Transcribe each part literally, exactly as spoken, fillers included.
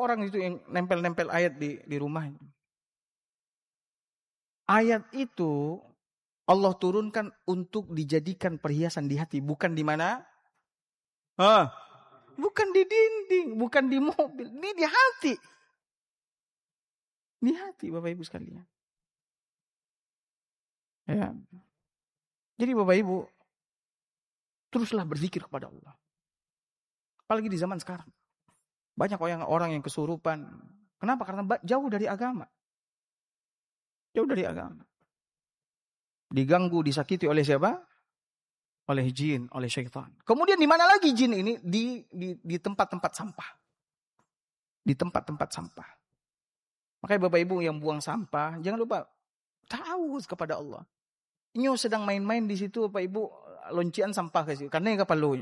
orang itu yang nempel-nempel ayat di di rumahnya. Ayat itu Allah turunkan untuk dijadikan perhiasan di hati, bukan di mana? Ah, bukan di dinding, bukan di mobil, ini di hati. Di hati Bapak Ibu sekalian. Ya. Jadi Bapak Ibu, teruslah berzikir kepada Allah. Apalagi di zaman sekarang. Banyak orang-orang yang kesurupan. Kenapa? Karena jauh dari agama. Jauh dari agama. Diganggu, disakiti oleh siapa? Oleh jin, oleh syaitan. Kemudian di mana lagi jin ini? Di di di tempat-tempat sampah. Di tempat-tempat sampah. Makanya Bapak Ibu yang buang sampah, jangan lupa ta'awudz kepada Allah. Inyo sedang main-main di situ Bapak Ibu, loncian sampah ke situ. Karena yang kapalunya.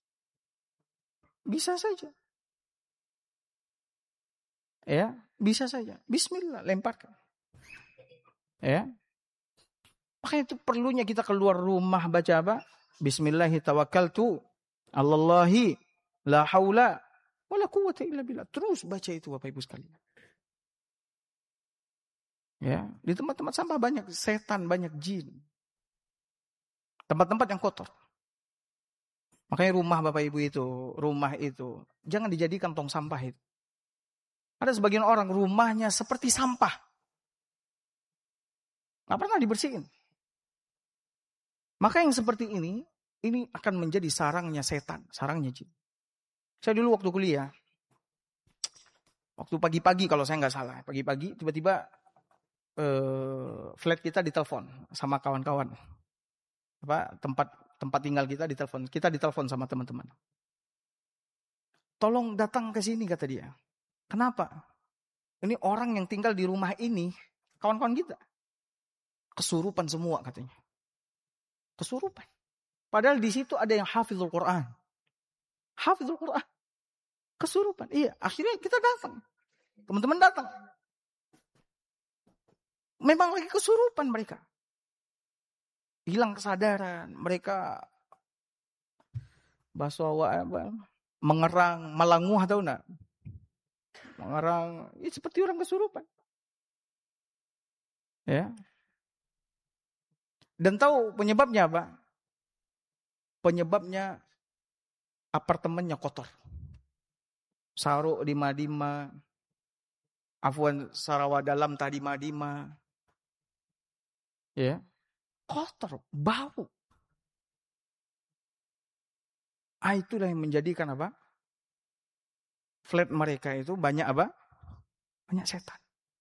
Bisa saja. Ya, bisa saja. Bismillah, lemparkan. Ya. Makanya itu perlunya kita keluar rumah baca apa? Bismillahi tawakkaltu 'alallahi la haula wala quwwata illa billah. Terus baca itu Bapak Ibu sekalian. Ya, di tempat-tempat sampah banyak setan, banyak jin. Tempat-tempat yang kotor. Makanya rumah Bapak Ibu itu, rumah itu jangan dijadikan tong sampah itu. Ada sebagian orang rumahnya seperti sampah. Nggak pernah dibersihin. Maka yang seperti ini, ini akan menjadi sarangnya setan, sarangnya jin. Saya dulu waktu kuliah, waktu pagi-pagi kalau saya nggak salah, pagi-pagi tiba-tiba eh, flat kita ditelepon sama kawan-kawan. Apa tempat tempat tinggal kita ditelepon, kita ditelepon sama teman-teman. Tolong datang ke sini kata dia. Kenapa? Ini orang yang tinggal di rumah ini, kawan-kawan kita. Kesurupan semua katanya. Kesurupan. Padahal di situ ada yang hafizul Quran. Hafizul Quran. Kesurupan. Iya, akhirnya kita datang. Teman-teman datang. Memang lagi kesurupan mereka. Hilang kesadaran. Mereka baswawa apa? Mengerang, melanguh tahu enggak? Mengerang, ya seperti orang kesurupan. Ya. Dan tahu penyebabnya apa? Penyebabnya apartemennya kotor. Saruk di Madima, afwan Sarawak dalam tadi Madima. Ya. Kotor, bau. Ah, itulah yang menjadikan apa? Flat mereka itu banyak apa? Banyak setan.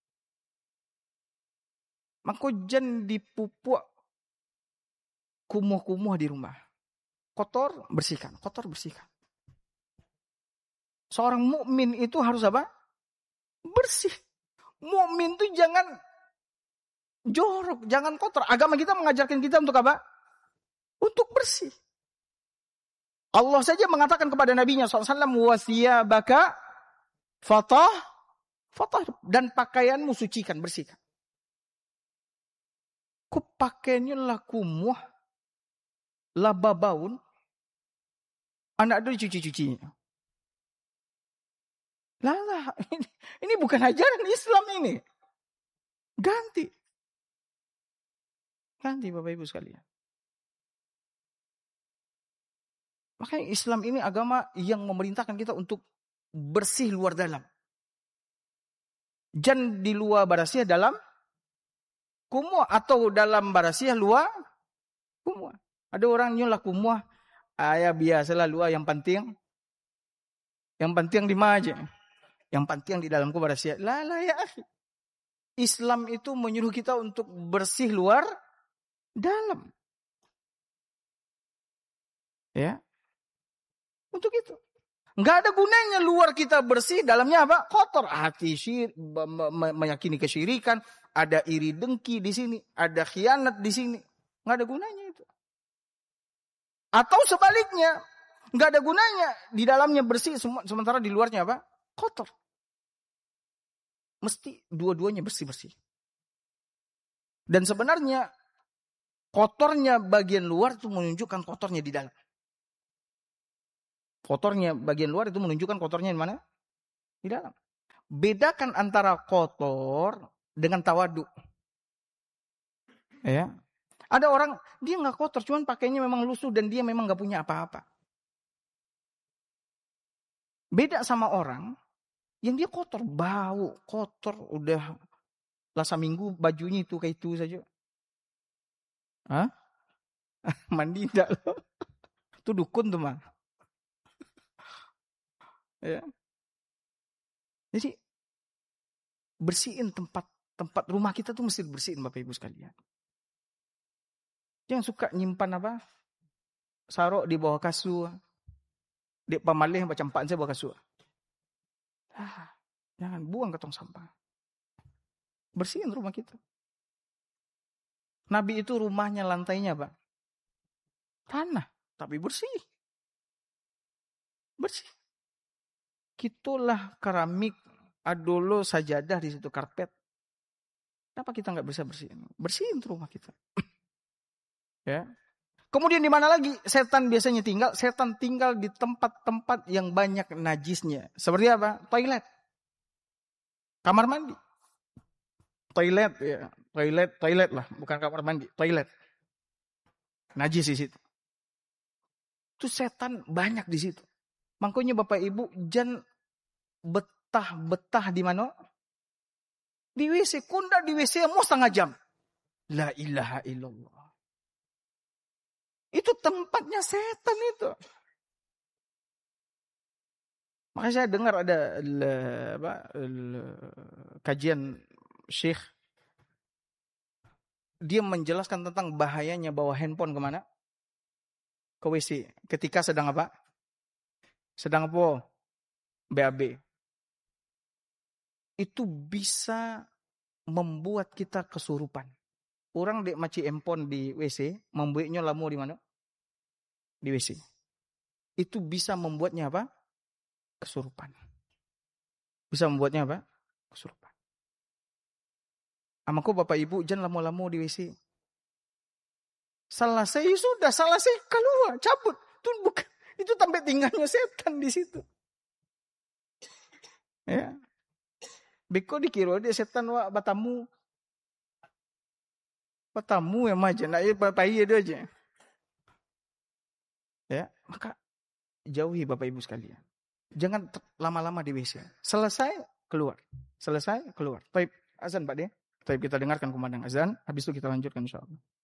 Maka jangan dipupuk kumuh-kumuh di rumah. Kotor, bersihkan. Kotor, bersihkan. Seorang mukmin itu harus apa? Bersih. Mukmin itu jangan jorok, jangan kotor. Agama kita mengajarkan kita untuk apa? Untuk bersih. Allah saja mengatakan kepada nabinya shallallahu alaihi wasallam, wasiyabaka fatah, fatah, dan pakaianmu sucikan, bersihkan. Ku pakaiannya lah kumuh, lah babaun, anak dulu cuci-cucinya. Lah, lah ini, ini bukan ajaran Islam ini. Ganti. Ganti Bapak Ibu sekalian. Makanya Islam ini agama yang memerintahkan kita untuk bersih luar dalam. Jangan di luar barasiah dalam kumuh, atau dalam barasiah luar kumuh. Ada orang nyulah kumuh, ayah biasalah luar yang penting. Yang penting di maja. Yang penting di dalam barasiah. La la ya akhi. Islam itu menyuruh kita untuk bersih luar dalam. Ya. Untuk itu. Enggak ada gunanya luar kita bersih, dalamnya apa? Kotor. Hati syir, meyakini kesyirikan, ada iri dengki di sini, ada khianat di sini. Enggak ada gunanya itu. Atau sebaliknya, enggak ada gunanya di dalamnya bersih, sementara di luarnya apa? Kotor. Mesti dua-duanya bersih-bersih. Dan sebenarnya kotornya bagian luar itu menunjukkan kotornya di dalam. Kotornya bagian luar itu menunjukkan kotornya di mana? Di dalam. bedakan antara kotor dengan tawaduk. Ya. Ada orang dia nggak kotor, cuman pakainya memang lusuh dan dia memang nggak punya apa-apa. Beda sama orang yang dia kotor, bau, kotor, udah lasa minggu bajunya itu kayak itu saja. Hah? Mandi enggak loh. Itu dukun tuh mah. Ya. Jadi bersihin tempat tempat rumah kita tuh mesti bersihin Bapak Ibu sekalian. Jangan suka nyimpan apa? Sarok di bawah kasur. Dek pamalih macam pak saya bawah kasur. Ah, jangan buang ke tong sampah. Bersihin rumah kita. Nabi itu rumahnya lantainya Pak. Tanah, tapi bersih. Bersih. Kitulah keramik, adolo, sajadah di situ karpet. Kenapa kita nggak bisa bersihin? Bersihin rumah kita. Ya. Kemudian di mana lagi setan biasanya tinggal? Setan tinggal di tempat-tempat yang banyak najisnya. Seperti apa? Toilet. Kamar mandi. Toilet ya, toilet, toilet lah, bukan kamar mandi, toilet. Najis di situ. Itu setan banyak di situ. Makanya Bapak Ibu jangan betah-betah di mana? Di W C, kunda di W C mau setengah jam. La ilaha illallah. Itu tempatnya setan itu. Makanya saya dengar ada le, apa, le, kajian Syekh. Dia menjelaskan tentang bahayanya bawa handphone kemana? Ke W C. Ketika sedang apa? Sedang apa? B A B. Itu bisa membuat kita kesurupan. Orang dek maci handphone di W C, membuatnya lamu di mana? Di W C. Itu bisa membuatnya apa? Kesurupan. Bisa membuatnya apa? Kesurupan. Amaku Bapak Ibu jangan lamu-lamu di W C. Selesai sudah, selesai keluar, cabut. Itu bukan, itu sampai tinggalnya setan di situ. Ya. Beko dikira dia setan wa batamu. Batamu yang aja, nak papai dia aja. Ya, maka jauhi Bapak Ibu sekalian. Jangan lama-lama di W C. Selesai keluar. Selesai keluar. Taib azan Pak De. Taib kita dengarkan kumandang azan, habis itu kita lanjutkan insyaallah.